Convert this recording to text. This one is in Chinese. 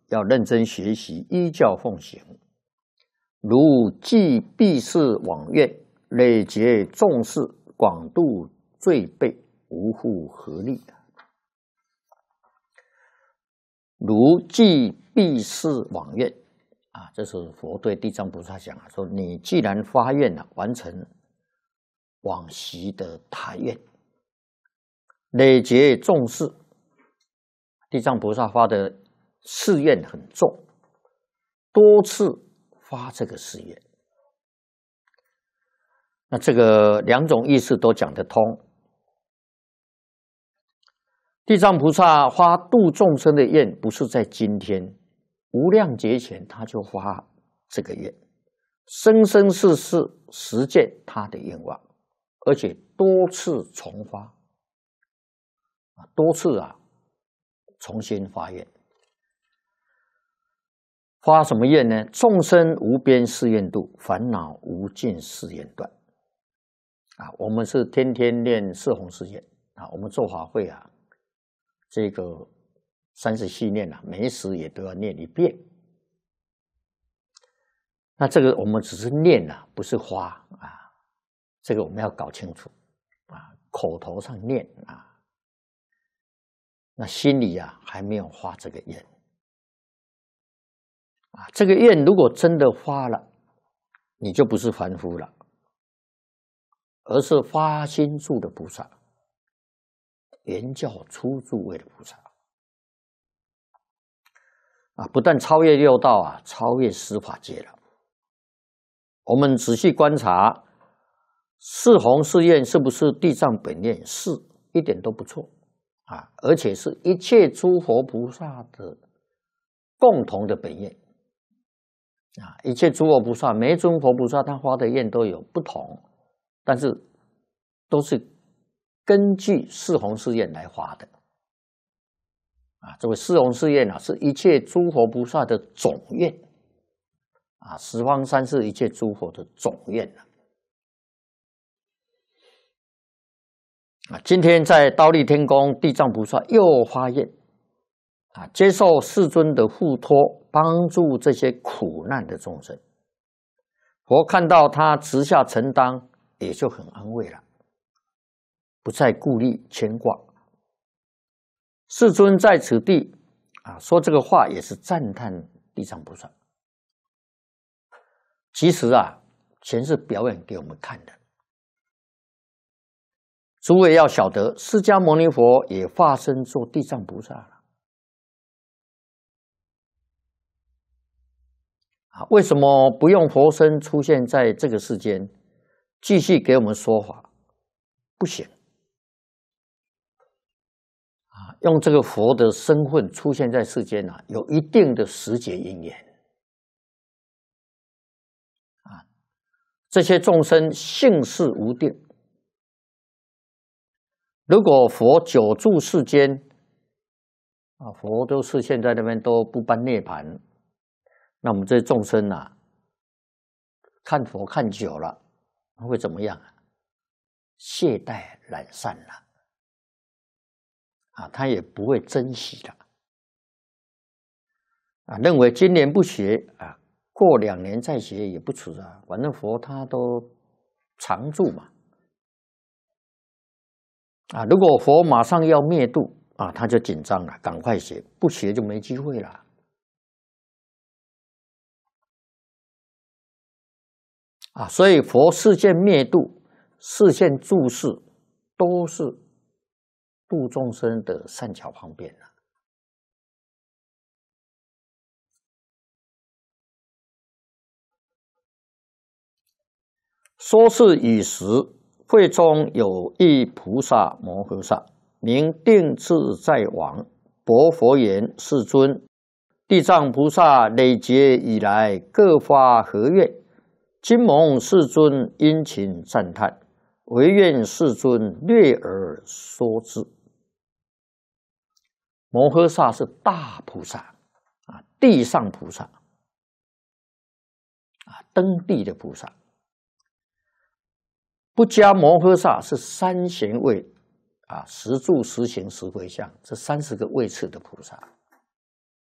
要认真学习，依教奉行。如济避世往愿，累劫众事，广度罪辈，无复何利。如济避世往愿啊，这是佛对地藏菩萨讲啊，说你既然发愿了，完成往昔的大愿，累劫众事，地藏菩萨发的誓愿很重，多次发这个誓愿，那这个两种意思都讲得通。地藏菩萨发度众生的愿，不是在今天，无量劫前他就发这个愿，生生世世实践他的愿望，而且多次重发，多次重新发愿。发什么愿呢？众生无边誓愿度，烦恼无尽誓愿断。我们是天天念四弘誓愿我们做法会这个34念每时也都要念一遍。那这个我们只是念不是发这个我们要搞清楚口头上念那心里还没有发这个愿这个愿如果真的发了，你就不是凡夫了，而是发心住的菩萨，圆教初住位的菩萨不但超越六道超越十法界了。我们仔细观察四弘誓愿是不是地藏本愿？是，一点都不错而且是一切诸佛菩萨的共同的本愿一切诸佛菩萨，每一尊佛菩萨他发的愿都有不同，但是都是根据四弘誓愿来发的这位四弘誓愿是一切诸佛菩萨的总愿十方三世一切诸佛的总愿今天在忉利天宫，地藏菩萨又发愿接受世尊的护托，帮助这些苦难的众生。佛看到他直下承担，也就很安慰了，不再顾虑牵挂。世尊在此地说这个话，也是赞叹地藏菩萨。其实全是表演给我们看的。诸位要晓得，释迦牟尼佛也化身做地藏菩萨了为什么不用佛身出现在这个世间，继续给我们说法？不行用这个佛的身份出现在世间有一定的时节因缘这些众生性事无定，如果佛久住世间佛都是现在那边都不般涅槃，那我们这些众生看佛看久了会怎么样懈怠懒散了他也不会珍惜了认为今年不学过2年再学也不迟反正佛他都常住嘛如果佛马上要灭度他就紧张了，赶快学，不学就没机会了所以佛示现灭度，示现住世，都是度众生的善巧方便说是以时，会中有一菩萨摩诃萨，名定自在王，薄佛言：世尊，地藏菩萨累劫以来各发何愿？今蒙世尊殷勤赞叹，唯愿世尊略而说之。摩诃萨是大菩萨地上菩萨登地的菩萨。不加摩诃萨是三贤位十住十行十回向，这30个位次的菩萨